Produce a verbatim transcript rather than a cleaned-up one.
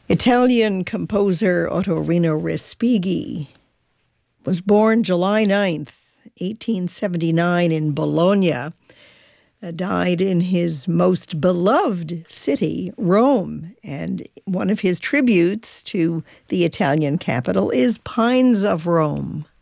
Italian composer Ottorino Respighi was born July ninth, eighteen seventy-nine in Bologna, uh, died in his most beloved city, Rome. And one of his tributes to the Italian capital is Pines of Rome.